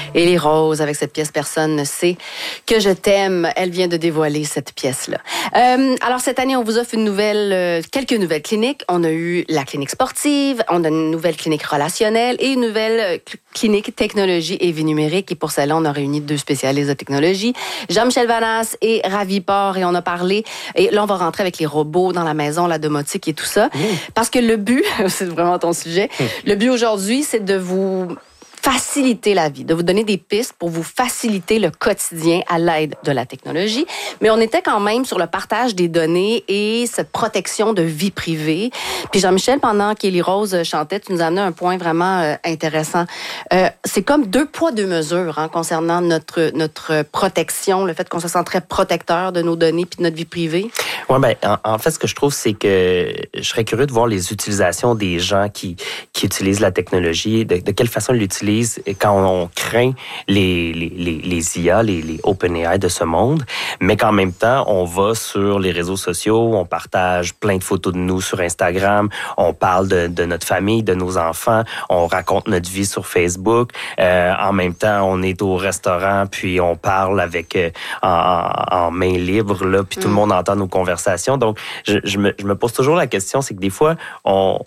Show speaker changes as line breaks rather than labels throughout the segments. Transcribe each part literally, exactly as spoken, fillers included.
Élie Rose avec cette pièce Personne ne sait que je t'aime. Elle vient de dévoiler cette pièce-là. Euh, alors cette année, on vous offre une nouvelle, euh, quelques nouvelles cliniques. On a eu la clinique sportive, on a une nouvelle clinique relationnelle et une nouvelle euh, clinique technologie et vie numérique. Et pour celle-là, on a réuni deux spécialistes de technologie, Jean-Michel Vanasse et Ravi Port, et on a parlé. Et là, on va rentrer avec les robots dans la maison, la domotique et tout ça, mmh. parce que le but, c'est vraiment ton sujet, mmh. le but aujourd'hui, c'est de vous faciliter la vie, de vous donner des pistes pour vous faciliter le quotidien à l'aide de la technologie. Mais on était quand même sur le partage des données et cette protection de vie privée. Puis Jean-Michel, pendant qu'Élie Rose chantait, tu nous as amené un point vraiment euh, intéressant. Euh, c'est comme deux poids, deux mesures hein, concernant notre, notre protection, le fait qu'on se sent très protecteur de nos données puis de notre vie privée.
Oui, bien, en, en fait, ce que je trouve, c'est que je serais curieux de voir les utilisations des gens qui, qui utilisent la technologie, de, de quelle façon ils l'utilisent quand on craint les, les, les, les I A, les, les OpenAI de ce monde, mais qu'en même temps, on va sur les réseaux sociaux, on partage plein de photos de nous sur Instagram, on parle de, de notre famille, de nos enfants, on raconte notre vie sur Facebook. Euh, en même temps, on est au restaurant, puis on parle avec euh, en, en main libre, là, puis mm. tout le monde entend nos conversations. Donc, je, je, me, je me pose toujours la question, c'est que des fois, on...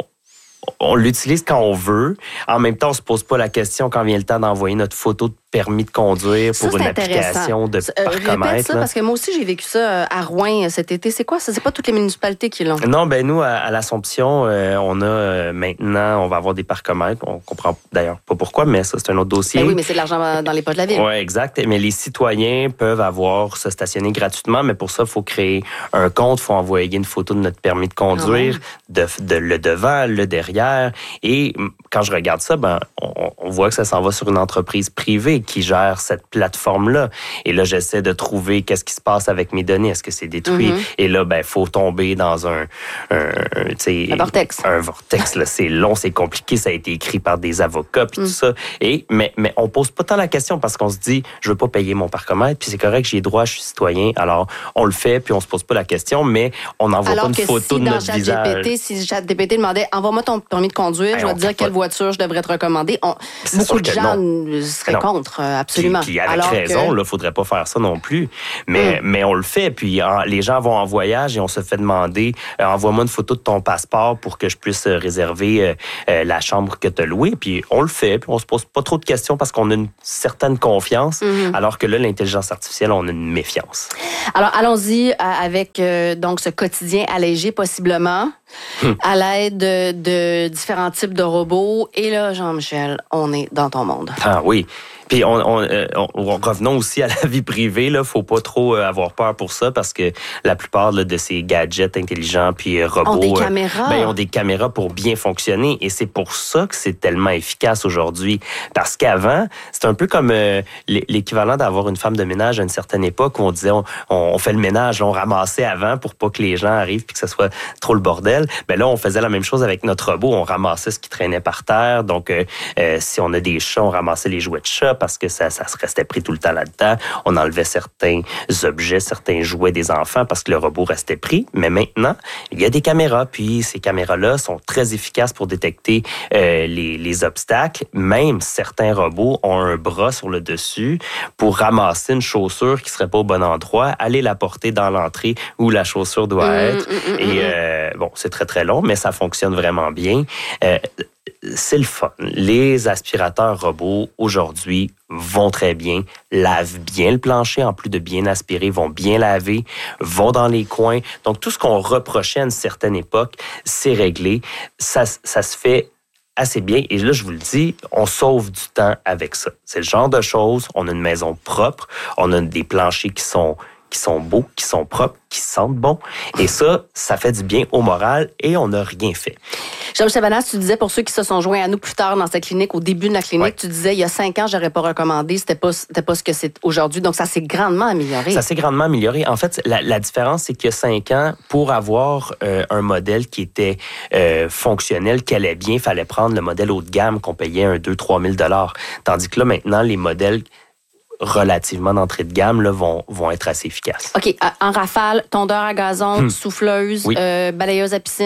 on l'utilise quand on veut. En même temps, on se pose pas la question quand vient le temps d'envoyer notre photo de permis de conduire pour ça, une application de
euh,
parcomètre.
Répète ça,
là.
Parce que moi aussi, j'ai vécu ça à Rouen cet été. C'est quoi ça? C'est pas toutes les municipalités qui l'ont?
Non, ben nous, à, à l'Assomption, euh, on a euh, maintenant, on va avoir des parcomètres. On comprend d'ailleurs pas pourquoi, mais ça, c'est un autre dossier.
Ben oui, mais c'est de l'argent dans les poches de la ville.
Oui, exact. Mais les citoyens peuvent avoir se stationner gratuitement, mais pour ça, il faut créer un compte, il faut envoyer une photo de notre permis de conduire, oh. de, de le devant, le derrière. Et quand je regarde ça, ben on, on voit que ça s'en va sur une entreprise privée qui gère cette plateforme-là. Et là, j'essaie de trouver qu'est-ce qui se passe avec mes données. Est-ce que c'est détruit? Mm-hmm. Et là, ben, faut tomber dans un, un, tu sais,
un vortex.
Un vortex, là. C'est long, c'est compliqué. Ça a été écrit par des avocats, puis mm. tout ça. Et, mais, mais on pose pas tant la question parce qu'on se dit, je veux pas payer mon parcomètre, puis c'est correct, j'ai droit, je suis citoyen. Alors, on le fait, puis on se pose pas la question, mais on n'envoie pas une photo
si
de notre visage.
G P T, si ChatGPT demandait, envoie-moi ton permis de conduire, ben, je vais te dire quelle voiture je devrais te recommander. On, beaucoup de gens non. seraient non. contre, absolument.
Puis, puis avec Alors raison, il que... ne faudrait pas faire ça non plus. Mais, mm. mais on le fait. Puis en, les gens vont en voyage et on se fait demander euh, envoie-moi une photo de ton passeport pour que je puisse réserver euh, euh, la chambre que tu as louée. Puis on le fait. Puis on se pose pas trop de questions parce qu'on a une certaine confiance. Mm. Alors que là, l'intelligence artificielle, on a une méfiance.
Alors allons-y avec euh, donc ce quotidien allégé possiblement. Hum. À l'aide de, de différents types de robots. Et là, Jean-Michel, on est dans ton monde.
Ah oui. Puis on, on, on, on revenons aussi à la vie privée, là, faut pas trop avoir peur pour ça parce que la plupart là, de ces gadgets intelligents puis robots,
ont des caméras.
Ben, ont des caméras pour bien fonctionner et c'est pour ça que c'est tellement efficace aujourd'hui. Parce qu'avant, c'est un peu comme euh, l'équivalent d'avoir une femme de ménage à une certaine époque où on disait on, on fait le ménage, on ramassait avant pour pas que les gens arrivent puis que ce soit trop le bordel. Ben là, on faisait la même chose avec notre robot, on ramassait ce qui traînait par terre. Donc, euh, euh, si on a des chats, on ramassait les jouets de chat parce que ça, ça se restait pris tout le temps là-dedans. On enlevait certains objets, certains jouets des enfants parce que le robot restait pris. Mais maintenant, il y a des caméras. Puis ces caméras-là sont très efficaces pour détecter euh, les, les obstacles. Même certains robots ont un bras sur le dessus pour ramasser une chaussure qui serait pas au bon endroit, aller la porter dans l'entrée où la chaussure doit être. Mmh, mmh, Et euh, bon, c'est très, très long, mais ça fonctionne vraiment bien. Euh, c'est le fun. Les aspirateurs robots, aujourd'hui, vont très bien, lavent bien le plancher, en plus de bien aspirer, vont bien laver, vont dans les coins. Donc, tout ce qu'on reprochait à une certaine époque, c'est réglé. Ça, ça se fait assez bien. Et là, je vous le dis, on sauve du temps avec ça. C'est le genre de choses, on a une maison propre, on a des planchers qui sont qui sont beaux, qui sont propres, qui sentent bon. Et ça, ça fait du bien au moral et on n'a rien fait.
Jean-Michel Vanasse, tu disais, pour ceux qui se sont joints à nous plus tard dans cette clinique, au début de la clinique, ouais. tu disais, il y a cinq ans, j'aurais pas recommandé, c'était pas, c'était pas ce que c'est aujourd'hui. Donc, ça s'est grandement amélioré.
Ça s'est grandement amélioré. En fait, la, la différence, c'est qu'il y a cinq ans, pour avoir euh, un modèle qui était euh, fonctionnel, qui allait bien, il fallait prendre le modèle haut de gamme qu'on payait un deux à trois mille dollars. Tandis que là, maintenant, les modèles relativement d'entrée de gamme là, vont, vont être assez efficaces.
OK. En rafale, tondeur à gazon, hum. souffleuse, oui. euh, balayeuse à piscine?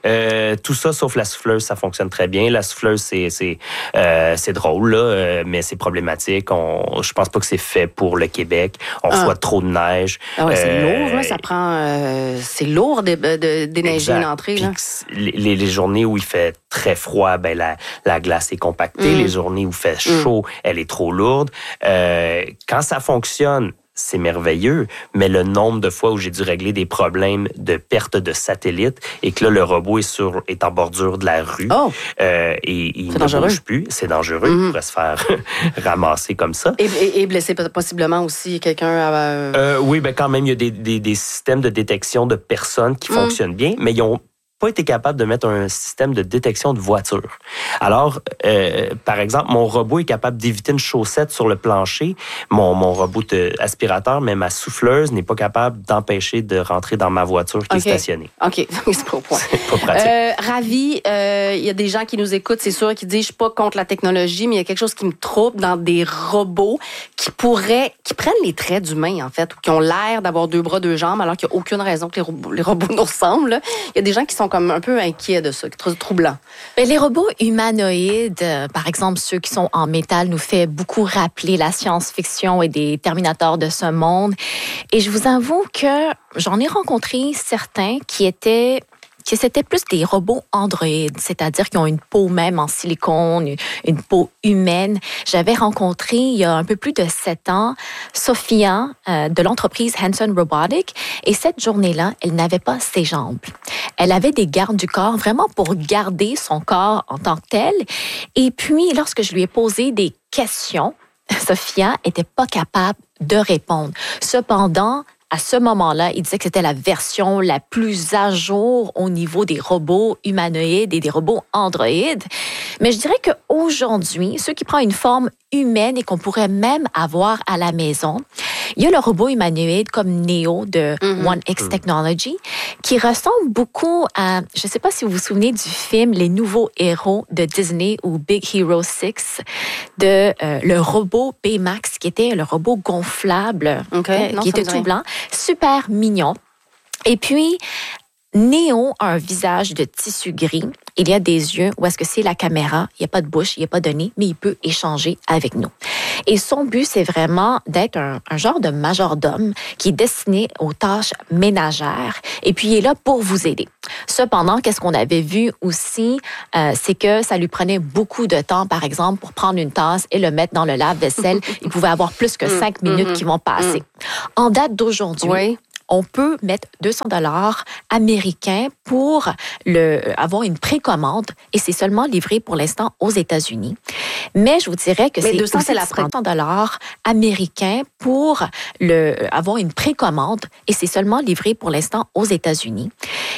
Euh, tout ça, sauf la souffleuse, ça fonctionne très bien. La souffleuse, c'est c'est euh, c'est drôle, là, euh, mais c'est problématique. On, je pense pas que c'est fait pour le Québec. On ah. reçoit trop de neige.
Ah ouais, c'est euh, lourd, là. Ça prend... Euh, c'est lourd de, de, déneiger une entrée. Là.
Les, les journées où il fait très froid, ben la, la glace est compactée. Mm. Les journées où il fait chaud, mm. elle est trop lourde. Euh, quand ça fonctionne, c'est merveilleux, mais le nombre de fois où j'ai dû régler des problèmes de perte de satellite et que là, le robot est, sur, est en bordure de la rue
oh.
euh, et il ne dangereux. bouge plus, c'est dangereux. Mm-hmm. Il pourrait se faire ramasser comme ça.
Et, et, et blesser possiblement aussi quelqu'un à...
Euh, oui, ben quand même, il y a des, des, des systèmes de détection de personnes qui mm. fonctionnent bien, mais ils ont pas été capable de mettre un système de détection de voiture. Alors, euh, par exemple, mon robot est capable d'éviter une chaussette sur le plancher. Mon, mon robot de aspirateur, mais ma souffleuse n'est pas capable d'empêcher de rentrer dans ma voiture qui okay. est stationnée.
OK, c'est pas au point.
C'est pas pratique.
Euh, Ravi, il euh, y a des gens qui nous écoutent, c'est sûr, qui disent « Je suis pas contre la technologie, mais il y a quelque chose qui me trouble dans des robots qui pourraient, qui prennent les traits d'humains, en fait, ou qui ont l'air d'avoir deux bras, deux jambes, alors qu'il n'y a aucune raison que les robots, les robots nous ressemblent. Il y a des gens qui sont comme un peu inquiets de ça, qui sont troublants.
Mais les robots humanoïdes, euh, par exemple ceux qui sont en métal, nous fait beaucoup rappeler la science-fiction et des Terminators de ce monde. Et je vous avoue que j'en ai rencontré certains qui étaient que c'était plus des robots androïdes, c'est-à-dire qui ont une peau même en silicone, une, une peau humaine. J'avais rencontré il y a un peu plus de sept ans Sophia euh, de l'entreprise Hanson Robotics et cette journée-là, elle n'avait pas ses jambes. Elle avait des gardes du corps vraiment pour garder son corps en tant que tel. Et puis, lorsque je lui ai posé des questions, Sophia était pas capable de répondre. Cependant, à ce moment-là, il disait que c'était la version la plus à jour au niveau des robots humanoïdes et des robots androïdes. Mais je dirais qu'aujourd'hui, ceux qui prennent une forme humaine et qu'on pourrait même avoir à la maison, il y a le robot humanoïde comme Neo de mm-hmm. One X Technology qui ressemble beaucoup à, je ne sais pas si vous vous souvenez du film Les Nouveaux Héros de Disney ou Big Hero six de euh, le robot Baymax qui était le robot gonflable
okay.
euh,
non,
qui était tout blanc, super mignon. Et puis, Neo a un visage de tissu gris. Il y a des yeux où est-ce que c'est la caméra. Il n'y a pas de bouche, il n'y a pas de nez, mais il peut échanger avec nous. Et son but, c'est vraiment d'être un, un genre de majordome qui est destiné aux tâches ménagères. Et puis, il est là pour vous aider. Cependant, qu'est-ce qu'on avait vu aussi, euh, c'est que ça lui prenait beaucoup de temps, par exemple, pour prendre une tasse et le mettre dans le lave-vaisselle. Il pouvait avoir plus que cinq minutes qui vont passer. En date d'aujourd'hui, oui. on peut mettre deux cents dollars américains pour le, avoir une précommande et c'est seulement livré pour l'instant aux États-Unis. Mais je vous dirais que
Mais
c'est
deux cents, c'est la
deux cents dollars américains pour le, avoir une précommande et c'est seulement livré pour l'instant aux États-Unis.